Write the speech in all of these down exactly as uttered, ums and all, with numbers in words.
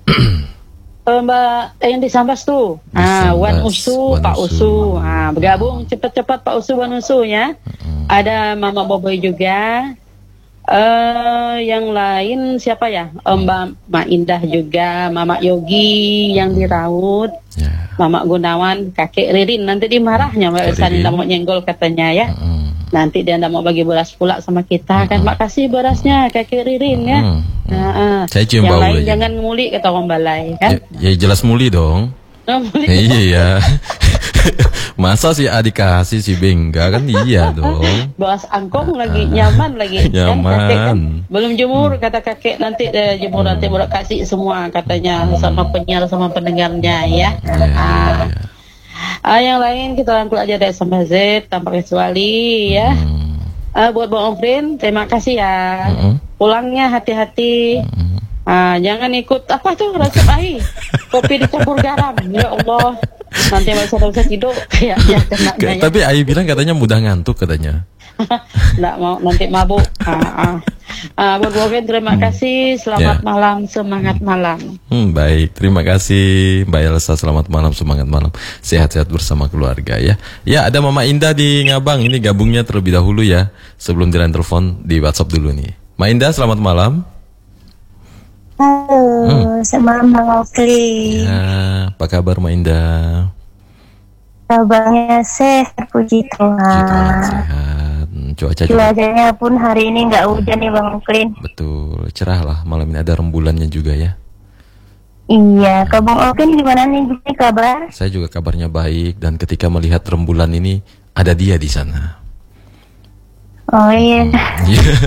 Uh, Mbak eh, yang di Sambas tuh, ah, Wan Usu, Pak Usu, ah, bergabung cepat-cepat Pak Usu, Wan Usu ya. Hmm. Ada Mama Boboy juga. Uh, yang lain siapa ya? Uh, Mbak Ma Indah juga, Mama Yogi yang di Raut, yeah. Mama Gunawan, Kakek Ririn. Nanti dimarahnya Mbak Sani mau nyenggol katanya ya. Hmm. Nanti dia ndak mau bagi beras pula sama kita hmm. kan. Makasih berasnya Kakek Ririn ya. Hmm. Nah, uh, saya cium yang bau lain aja. Jangan muli kata orang balai kan. Ya, ya jelas muli dong. Oh, muli. Iya. Masa si adik kasih si Bengga kan iya dong. Bawas angkong lagi nyaman lagi. Nyaman. Kan, kakek, kan? Belum jemur hmm. kata kakek nanti eh, jemur hmm. nanti budak kasih semua katanya hmm. sama penyiar sama pendengarnya ya. Ya, ah. ya. ah yang lain kita rangkul aja dari sampai Z tanpa kecuali ya. Hmm. Ah, buat Bang Ofrin terima kasih ya. Hmm. Pulangnya hati-hati. Hmm. Ah, jangan ikut apa tuh resep air kopi dicampur garam ya Allah nanti masa bisa tidur kayak ya, ya. Tapi Ayi bilang katanya mudah ngantuk katanya. Nggak mau nanti mabuk. Ah, ah. Ah, buat Boben terima hmm. kasih selamat ya. Malam semangat malam. Hmm, baik terima kasih Mbak Elsa selamat malam semangat malam sehat-sehat bersama keluarga ya. Ya ada Mama Indah di Ngabang ini gabungnya terlebih dahulu ya sebelum di line telepon di WhatsApp dulu nih. Ma Indah selamat malam. Halo, hmm. selamat malam Okli. Ya, apa kabar Ma Indah? Kabarnya sehat, puji Tuhan. Puji Tuhan sehat. Cuaca Cuacanya pun hari ini nggak hujan nih Bang Oklin. Betul, cerah lah. Malam ini ada rembulannya juga ya. Iya, ke Bang Oklin gimana nih kabar? Saya juga kabarnya baik dan ketika melihat rembulan ini ada dia di sana. Oh iya. Hmm.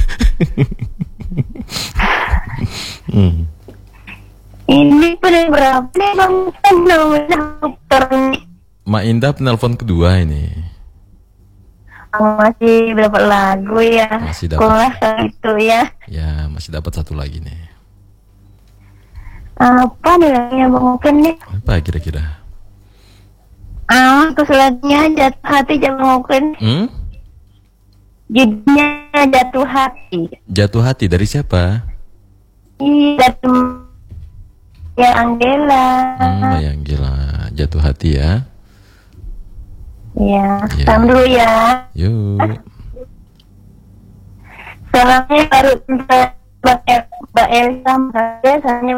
Hmm. Ini pada berapa nih Bang dokter? Ma Indah penelpon kedua ini. Masih berapa lagu ya? Masih dapat. Sekolah itu ya. Ya masih dapat satu lagi nih. Apa nih lagunya Bang Oken nih? Apa kira-kira? Ah, terus lagunya Jatuh Hati Bang Oken. Hmm? Judulnya Jatuh Hati. Jatuh Hati dari siapa? Iya, ya Anggela. Hmm, ya Anggela, Jatuh Hati ya. Iya, ya. Salam dulu ya. Yuk. Salamnya baru Mbak Mbak Elsa, saya salamnya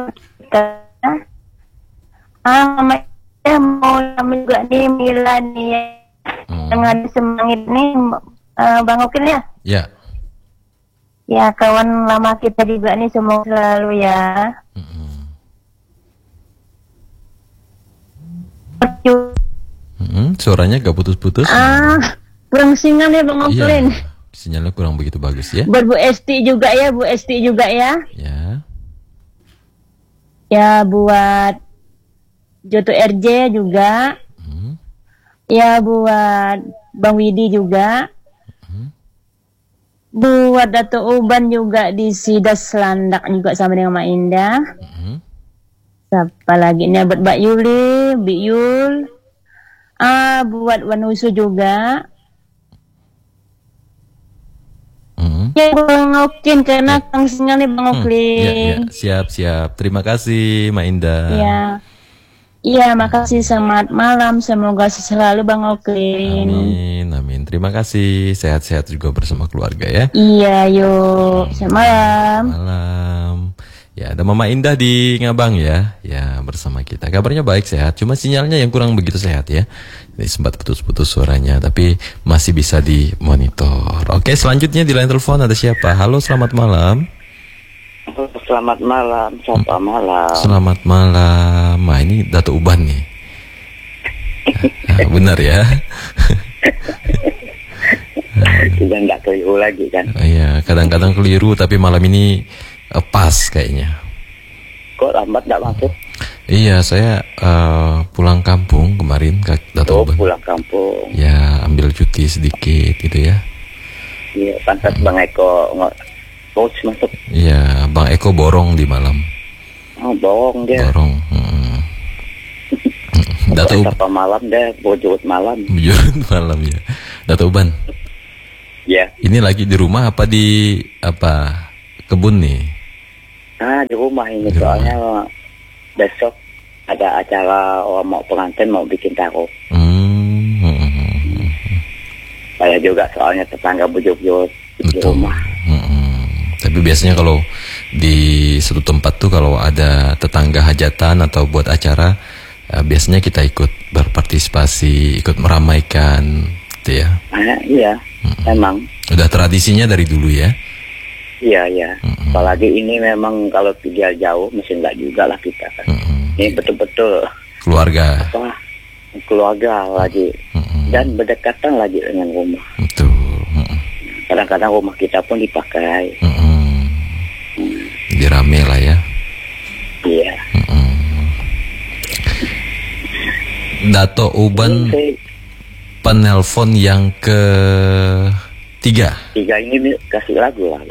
ah, Mama saya mau sama juga nih Mila nih ya. Hmm. Dengan semangat nih uh, Bang Okin ya. Ya. Ya kawan lama kita juga nih semoga selalu ya. Mm-hmm. Mm-hmm. Suaranya gak putus-putus? Ah, kurang singan ya Bang Oklin. Iya, sinyalnya kurang begitu bagus ya. Buat Bu Esti juga ya, Bu Esti juga ya. Ya. Ya buat Joto R J juga. Mm-hmm. Ya buat Bang Widi juga. Buat Dato' Uban juga di Sidas Landak juga sama dengan Mak Indah. Mm-hmm. Siapa lagi nih buat Mbak Yuli, Mbak Yul. Ah, buat Wanusu juga. Mm-hmm. Ya Bang Oklin karena ya. Kang sinyal nih Bang Oklin. Hmm. Ya, ya. Siap siap. Terima kasih Mak Indah. Iya. Iya, makasih selamat malam. Semoga selalu Bang Oklin. Amin, amin. Terima kasih. Sehat-sehat juga bersama keluarga ya. Iya, yuk. Selamat malam. Malam. Ya, ada Mama Indah di Ngabang ya. Ya, bersama kita. Kabarnya baik, sehat. Cuma sinyalnya yang kurang begitu sehat ya. Jadi sempat putus-putus suaranya, tapi masih bisa dimonitor. Oke, selanjutnya di line telepon ada siapa? Halo, selamat malam. Selamat malam, selamat malam. Selamat malam. Nah, ini Dato' Uban nih. Nah, benar ya. Sudah nggak keliru lagi kan? Iya, kadang-kadang keliru tapi malam ini uh, pas kayaknya. Kok lambat nggak masuk? Iya, saya uh, pulang kampung kemarin Kak Dato' Oh, Uban. pulang kampung. Ya, ambil cuti sedikit gitu ya. Iya, pantas hmm. Bang Eko coach masuk. Iya, Bang Eko borong di malam. Oh, borong dia. Borong. Hmm. Dato' Uban malam deh, bojot malam. Bojot malam ya. Dato' Uban. Ya. Ini lagi di rumah apa di apa kebun nih? Ah, di rumah ini di soalnya rumah. besok ada acara orang mau pengantin mau bikin taruh. Hmm. Saya juga soalnya tetangga bujur-bujur di rumah. Hmm. Tapi biasanya kalau di satu tempat tuh kalau ada tetangga hajatan atau buat acara, uh, biasanya kita ikut berpartisipasi, ikut meramaikan, gitu ya. Nah, iya, hmm. emang. Udah tradisinya dari dulu ya. Iya, iya. Hmm. Apalagi ini memang kalau dia jauh, mesti enggak juga lah kita kan. Hmm. Ini betul-betul keluarga. Apa? Keluarga lagi. Hmm. Dan berdekatan lagi dengan rumah. Betul. Hmm. Kadang-kadang rumah kita pun dipakai. Hmm. Hmm. Jadi rame lah ya. Iya. Hmm. Dato Uban Ini penelpon yang ke tiga. Tiga ini kasih lagu lah.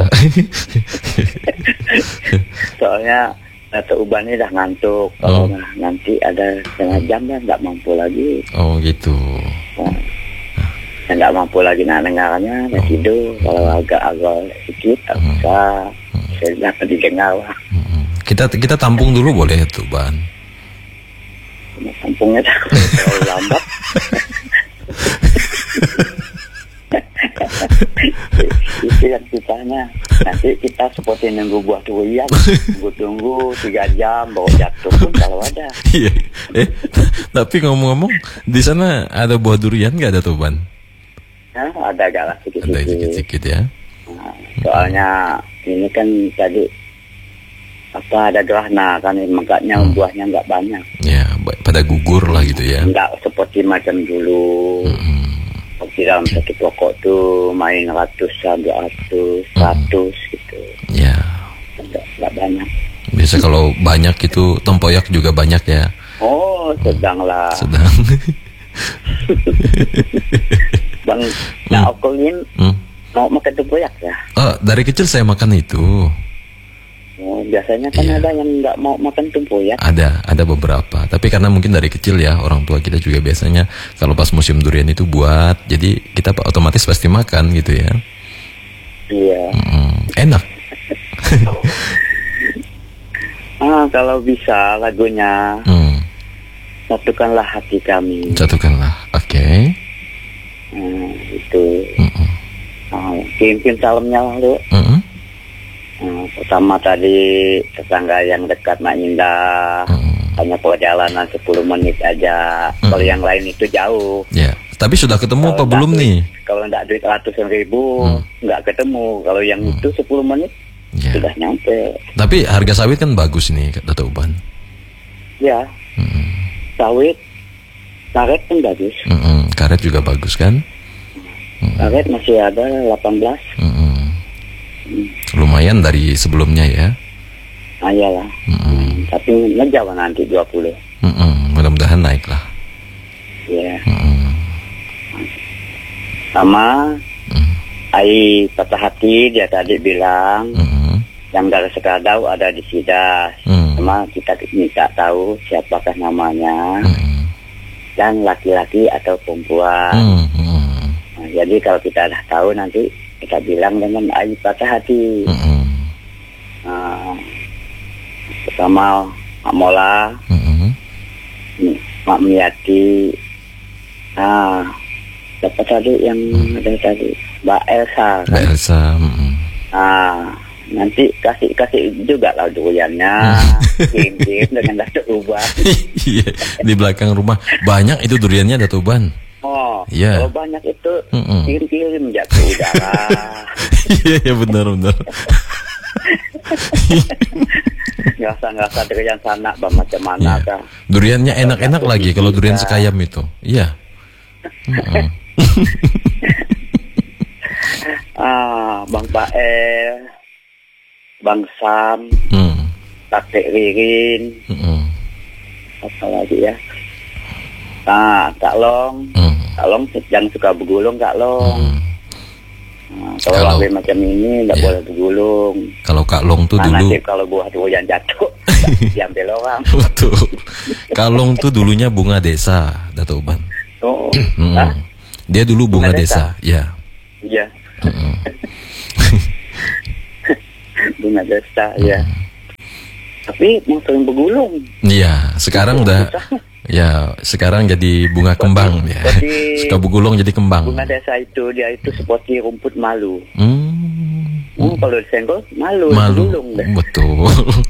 Soalnya Dato Uban ini dah ngantuk. Kalau Oh. nah, nanti ada setengah jam dah nggak mampu lagi. Oh gitu. Nah, nggak mampu lagi nak dengarnya, nak tidur. Kalau agak-agak sedikit, bisa saya dapat didengar lah. Hmm. Kita kita tampung dulu boleh tuh Ban. Tampungnya dah terlalu lambat. Itu yang kitanya. Nanti kita seperti nunggu buah durian, tunggu-tunggu tiga jam baru jatuh pun kalau ada. Iya. Eh, tapi ngomong-ngomong, di sana ada buah durian nggak ada tuh Ban? Nah, ada agak lah Ada sedikit-sedikit. sedikit-sedikit ya. Nah, soalnya ini kan tadi apa ada gerhana kan makanya Hmm. buahnya nggak banyak. Ya, ba- pada gugur lah gitu ya. Nggak seperti macam dulu. Hmm. Di dalam satu pokok tuh main ratusan, dua ratus, seratus gitu. Ya. Nggak, nggak banyak. Biasa kalau banyak itu tempoyak juga banyak ya. Oh, sedang lah. Sedang. Bang, nah aku ingin Hmm. mau makan tempoyak ya. Oh, dari kecil saya makan itu. Oh, biasanya kan Iya. ada yang nggak mau makan tempoyak. Ada, ada beberapa. Tapi karena mungkin dari kecil ya, orang tua kita juga biasanya kalau pas musim durian itu buat, jadi kita otomatis pasti makan gitu ya. Iya. Hmm, enak. Ah, kalau bisa lagunya Hmm, satukanlah hati kami. satukanlah. Oke. Hmm, itu. Hmm, Ah, kirim salamnya lalu. hmm, Hmm, pertama tadi tetangga yang dekat Mak Indah, hmm. hanya perjalanan sepuluh menit aja. Hmm. Kalau yang lain itu jauh. Ya. Tapi sudah ketemu apa Kalau belum nggak nih? duit- Kalau enggak duit ratusan ribu, Hmm. nggak ketemu. Kalau yang Hmm. itu sepuluh menit Ya. sudah nyampe. Tapi harga sawit kan bagus nih, Dato Uban. Ya, Hmm, sawit, karet pun bagus. hmm, hmm. Karet juga bagus kan? Karet masih ada delapan belas. Hmm, hmm. Lumayan dari sebelumnya ya. Ah, iyalah. Hmm, Hmm, tapi ngejauh nanti dua puluh. hmm, hmm. Mudah-mudahan naik lah. Ya. Hmm, Sama hmm, Ai patah hati dia tadi bilang hmm, yang dari Sekadau ada di Sidas. hmm, Sama kita minta tahu siapakah namanya hmm, dan laki-laki atau perempuan. hmm, hmm, Nah, jadi kalau kita dah tahu nanti kita bilang dengan Ai patah hati. hmm, Nah, pertama Mak Mola, hmm, Mak Miati, ah, siapa tadi yang ada tadi? Mbak Elsa. Mbak Kan? Elsa. Hmm. Ah, nanti kasih kasih juga lah duriannya, kirim-kirim dengan Dato Uban. Iya, di belakang rumah banyak itu duriannya, Dato Uban. Oh, Iya. kalau banyak itu Mm-mm. kirim-kirim jatuh udara. Iya, iya benar benar. Nggak usah nggak usah durian sana, bah, macam mana Iya. kah? Duriannya enak-enak lagi kalau durian sekayam itu. Iya. Mm-mm. Ah, Bang Bael, Bang Sam, Hmm. Kakek Ririn, Mm-mm. apa lagi ya? Ah, Kak Long, Hmm. Kak Long yang suka bergulung Kak Long. Hmm. Nah, kalau Kalau- lagi macam ini nggak Iya. boleh bergulung. Kalau Kak Long tuh Nah, dulu nanti kalau buah durian jatuh diambil orang. betul. Kak Long tuh dulunya bunga desa, Dato Uban. Oh, Mm-mm. ah, Dia dulu bunga, Bunga desa. Ya. iya, Mm-mm. bunga desa, ya. Tapi mau sering bergulung. Iya, sekarang udah ya sekarang jadi bunga kembang ya. Suka bergulung jadi kembang. Bunga desa itu dia itu seperti rumput malu. Hmm. Hmm, kalau disenggol malu, Malu. bergulung deh. Betul.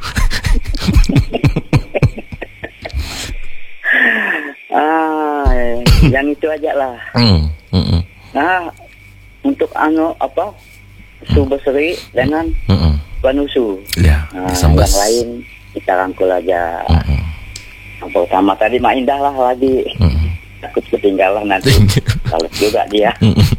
Ah, yang itu aja lah. Hmm. Hmm. Hmm. Nah, untuk anu apa? Subesri dengan Hmm. panusu. Ya, Nah, disambas. yang lain kita rangkul aja. Hmm. Yang pertama tadi Mak Indah lah lagi. Hmm. Takut ketinggalan nanti. Kalau juga dia.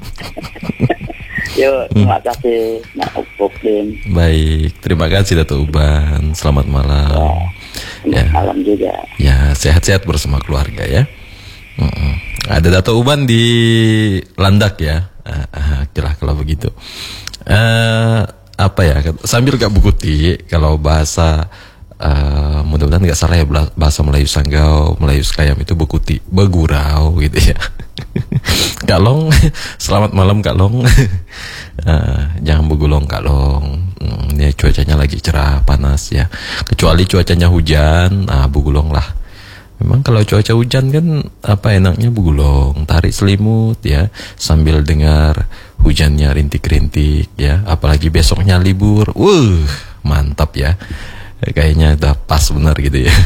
Yuk, terima kasih Mak Upin. Baik, terima kasih Dato' Uban. Selamat malam. Ya. Ya. Malam juga. Ya, sehat-sehat bersama keluarga ya. Mm-mm. Ada Dato' Uban di Landak ya. Ah, ah, kira kalau begitu. Eh, apa ya? Sambil gak bukuti kalau bahasa uh, mudah-mudahan nggak salah ya, bahasa Melayu Sanggau, Melayu Sekayam itu bekuti, begurau gitu ya. Kak Long, selamat malam Kak Long. uh, jangan begulung Kak Long. Hmm, ini cuacanya lagi cerah panas ya. Kecuali cuacanya hujan, nah begulung lah. Memang kalau cuaca hujan kan apa enaknya begulung, tarik selimut ya, sambil dengar hujannya rintik-rintik ya. Apalagi besoknya libur, wuh mantap ya. Kayaknya udah pas benar gitu ya.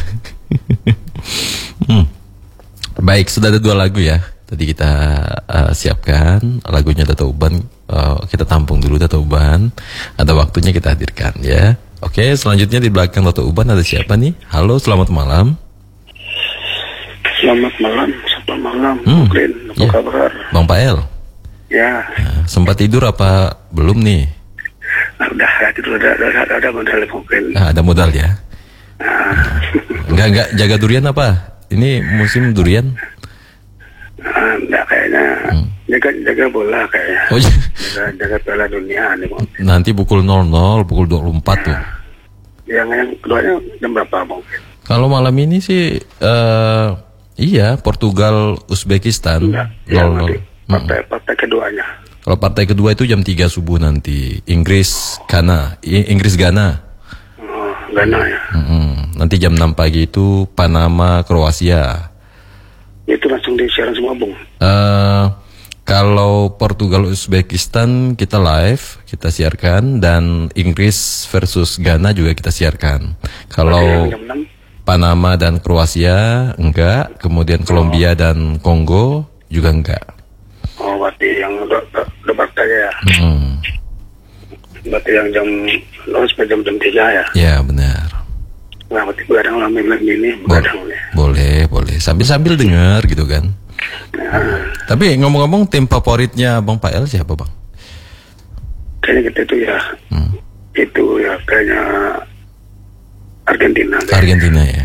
hmm. Baik, sudah ada dua lagu ya. Tadi kita uh, siapkan lagunya Dato' Uban, uh, kita tampung dulu Dato' Uban. Ada waktunya kita hadirkan ya. Oke, selanjutnya di belakang Dato' Uban ada siapa nih? Halo, selamat malam. Selamat malam, selamat malam, Hmm. Green, apa Ya. kabar? Bang Pael. Ya, Nah, sempat tidur apa belum nih? nah, udah ya, itu udah ada ada ada modal mungkin. Nah, ada modal ya. Enggak enggak jaga durian apa? Ini musim durian. Nah, enggak kayaknya jaga jaga bola kayaknya. Oh iya. Jaga jaga Piala Dunia nih mungkin. Nanti pukul nol nol, pukul dua puluh empat tuh. Yang yang keduanya jam berapa mungkin? Kalau malam ini sih eh iya, Portugal Uzbekistan Enggak, yang nol nol. nanti partai partai keduanya. Kalau partai kedua itu jam tiga subuh nanti. Inggris Ghana, I- Inggris Ghana. Oh, Ghana ya. Mm-mm. Nanti jam enam pagi itu Panama Kroasia. Itu langsung disiaran semua bung. Eh kalau Portugal Uzbekistan kita live, kita siarkan, dan Inggris versus Ghana juga kita siarkan. Kalau Jam enam. Panama dan Kroasia enggak, kemudian Kolombia dan Kongo juga enggak. Oh, berarti yang udah udah, udah partai ya. Hmm. Berarti yang jam oh, sampai jam jam tiga ya. Ya benar. Nah, berarti begadang lama bilang ini Bo- begadang ya. boleh, boleh. Sambil-sambil dengar gitu kan. Nah, Tapi ngomong-ngomong, tim favoritnya Bang Pael siapa Bang? kayaknya kita itu ya Hmm. itu ya kayaknya Argentina deh. Argentina ya.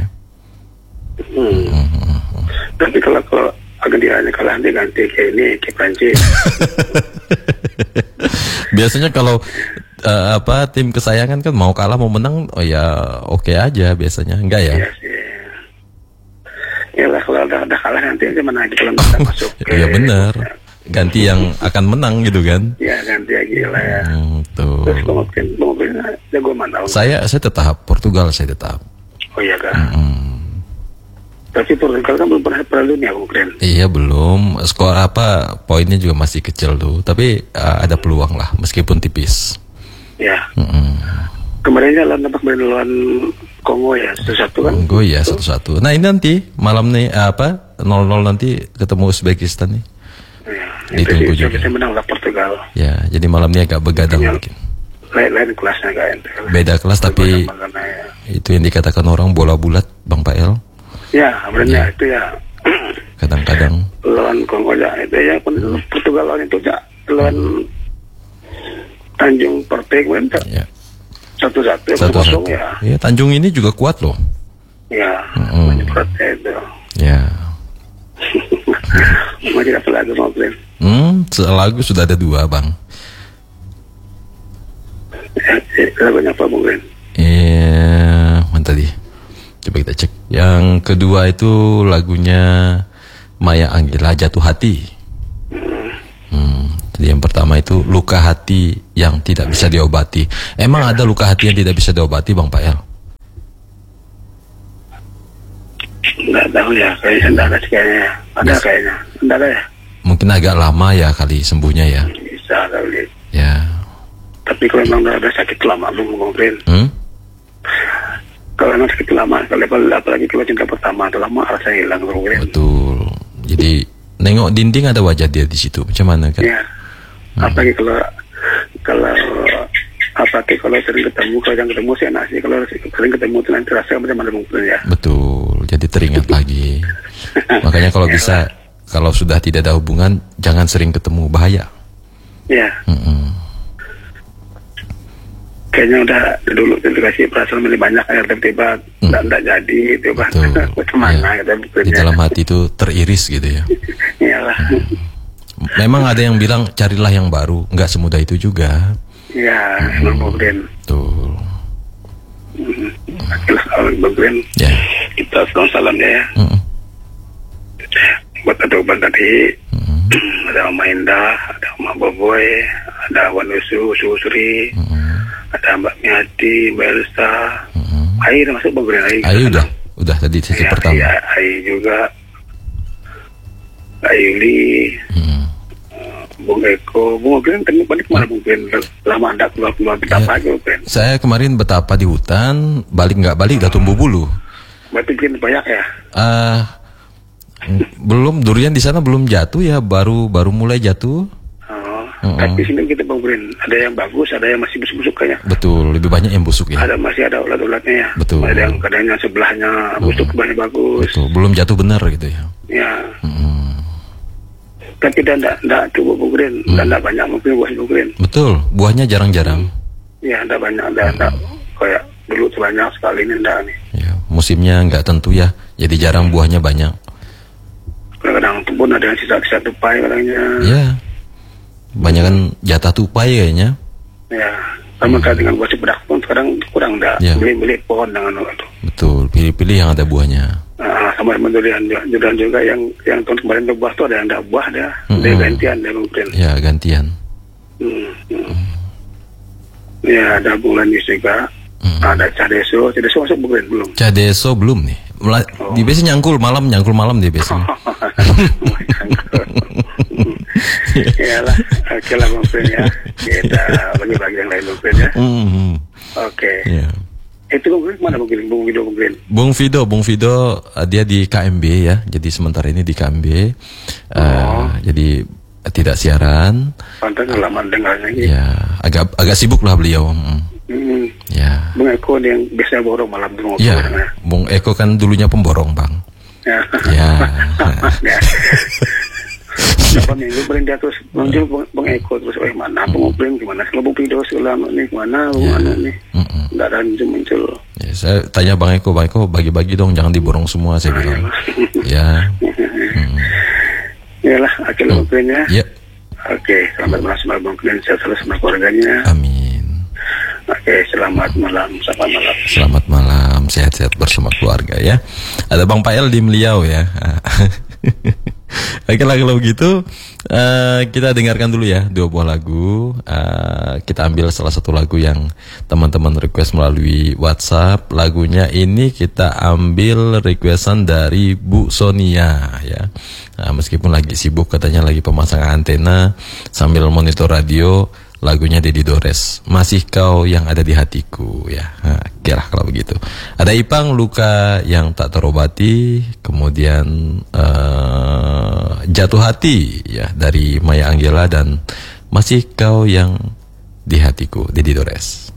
Hmm. Tapi kalau kalau Argentina kalah dia ganti ke ini ke Prancis. Biasanya kalau eh, apa tim kesayangan kan mau kalah mau menang, oh ya oke aja biasanya. Enggak ya? Iya sih. Ya lah kalau udah, udah kalah nanti aja mana lagi kalau kita masuk. ke- Iya benar. Ganti yang akan menang gitu kan. Ya ganti aja lah ya. Hmm, tuh. Terus mungkin mungkin jago mana? Saya saya tetap Portugal, saya tetap. Oh iya kan. Hmm. Tapi Portugal kan belum pernah Piala Dunia mungkin. Iya belum. Skor apa poinnya juga masih kecil tuh. Tapi uh, ada peluang lah meskipun tipis. Ya. Mm-mm. Kemarinnya lawan nampak main lawan Kongo ya satu-satu kan. Kongo ya satu-satu. Nah ini nanti malam nih uh, apa nol nol nanti ketemu Uzbekistan nih. Ya, Ditunggu itu juga. bisa menang lah Portugal. Ya jadi malam ini agak begadang Iya. mungkin. Lain-lain kelasnya kan. Beda kelas tapi itu yang dikatakan orang bola bulat Bang Pael. Ya, sebenarnya itu ya Kadang-kadang lawan Kongo ya itu ya Portugal lawan itu ya lawan Tanjung Pertek kemarin tak? ya satu-satu ya satu-satu. kosong ya. Ya Tanjung ini juga kuat loh. Ya, Mm-mm. Tanjung Pertek itu. Ya. Masih apa lagi mau beli? Hmm, lagu sudah ada dua Bang. Eh, lagunya apa mungkin? Eh, mana tadi? Coba kita cek. Yang kedua itu lagunya Maya Anggila, Jatuh Hati. Hmm, jadi yang pertama itu Luka Hati yang Tidak Bisa Diobati. Emang ada luka hati yang tidak bisa diobati Bang Pael? Nggak tahu ya, kayaknya nggak ada sih kayaknya. Ada Mas- kayaknya, nggak ada ya. Mungkin agak lama ya kali sembuhnya ya. Bisa kali. Ya. Tapi kalau memang udah ada sakit lama belum mungkin. Hmm? Kalau memang sakit lama, kalau apalagi kalau cinta pertama atau lama rasanya hilang mungkin. Betul. Jadi nengok dinding ada wajah dia di situ. Macam mana kan? Ya. Apalagi kalau kalau apalagi kalau sering ketemu, kalau yang ketemu sih enak sih. Kalau sering ketemu itu nanti rasanya macam mana mungkin ya. Betul. Jadi teringat lagi. Makanya kalau bisa, kalau sudah tidak ada hubungan, jangan sering ketemu, bahaya. Ya. Mm-mm. Kayaknya udah dulu dikasih perasaan lebih banyak ya, tiba-tiba Hmm. nggak jadi tiba Betul. macam mana Ya. kita Di bukannya. dalam hati itu teriris gitu ya. Iyalah. Memang ada yang bilang carilah yang baru, nggak semudah itu juga. Ya, emang mungkin. Betul. Akhirnya kalau mungkin Ya. kita salam salam ya. Mm-mm. Buat ada uban tadi, Mm-mm. ada Oma Indah, ada Oma Boboy, ada Wan Usu, Usu Sri, Mm-mm. ada Mbak Miati, Mbak Elsa, Mm-mm. Ai masuk Boboy Ai. Ayo udah, udah tadi sesi Ya, pertama. ya, Ai juga, Ayuli, Mm-mm. Bung Eko, Bung Ogren tadi balik kemana mungkin lama anda keluar keluar betapa aja mungkin. Saya kemarin betapa di hutan, balik nggak balik udah tumbuh bulu. Berarti mungkin banyak ya. Ah, ng- belum durian di sana belum jatuh ya, baru baru mulai jatuh. Oh, Mm-mm. tapi sini kita Bung Ogren ada yang bagus, ada yang masih busuk-busuk kayaknya. Betul, lebih banyak yang busuk ya. Ada masih ada ulat-ulatnya ya. Betul. Ada yang kadangnya sebelahnya busuk banyak bagus. Betul, belum jatuh benar gitu ya. Ya. Mm-mm. Tapi dia enggak enggak cukup Bung Ogren, dan enggak banyak mungkin buah Bung Ogren. Betul, buahnya jarang-jarang. Ya, enggak banyak, enggak enggak kayak dulu tuh banyak sekali ini enggak nih. Ya, musimnya nggak tentu ya, jadi jarang buahnya banyak. Kadang-kadang pun ada yang sisa-sisa tupai kadangnya. Ya, banyak kan jatah tupai kayaknya. Ya, sama kayak dengan buah cibedak pun sekarang kurang enggak Ya. beli-beli pohon dengan itu. Betul, pilih-pilih yang ada buahnya. Nah, sama sama durian juga, juga yang yang tahun kemarin berbuah tuh ada yang enggak buah ada, Mm-mm. ada gantian dia mungkin. Ya, gantian. Hmm, hmm. Ya, ada bulan juga, Mm. ada cadeso, cadeso masuk bukan belum? Cadeso belum nih. Mela- Oh. Di biasanya nyangkul malam, nyangkul malam dia biasanya. Iyalah, oke lah mungkin ya. Kita bagi-bagi yang lain mungkin ya. Mhm. Oke. Ya. Itu mungkin mana mungkin Bung Wido mungkin. Bung Fido, Bung Fido uh, dia di K M B ya. Jadi sementara ini di K M B. Uh, Oh. Jadi uh, tidak siaran. Pantas lama dengarnya gitu. Ya, agak agak sibuk lah beliau. Mm. Hmm. Ya. Bung Eko yang biasanya borong malam tuh ngobrol. Ya, Bung Eko kan dulunya pemborong, Bang. Ya. Ya. Ya. Berapa minggu berhenti terus muncul Bung, Bung Eko terus eh mana Bung Ogren gimana kalau Bung Pido selama nih gimana Bung Ya. Anu nih Mm-mm. nggak ada muncul muncul. Ya, saya tanya Bang Eko, Bang Eko bagi-bagi dong, jangan diborong semua saya bilang. Ya. Mm. Iyalah akhirnya Bung Ogren ya. Ya, Oke selamat malam sama Bung Ogren sehat selalu sama keluarganya. amin. Oke selamat malam selamat malam. Selamat malam, sehat-sehat bersama keluarga ya. Ada Bang Pael di Meliau ya. Oke lah kalau begitu uh, kita dengarkan dulu ya dua buah lagu. Uh, kita ambil salah satu lagu yang teman-teman request melalui WhatsApp. Lagunya ini kita ambil requestan dari Bu Sonia ya. Nah, meskipun lagi sibuk katanya lagi pemasangan antena sambil monitor radio. Lagunya Dedi Dores, Masih Kau Yang Ada di Hatiku ya. Nah, oke lah kalau begitu. Ada Ipang, Luka Yang Tak Terobati, kemudian uh, Jatuh Hati ya dari Maya Anggela, dan Masih Kau Yang di Hatiku Dedi Dores.